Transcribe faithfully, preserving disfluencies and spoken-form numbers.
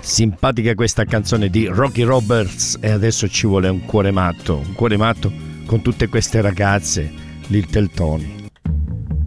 Simpatica questa canzone di Rocky Roberts, e adesso ci vuole un cuore matto, un cuore matto con tutte queste ragazze, Little Tony.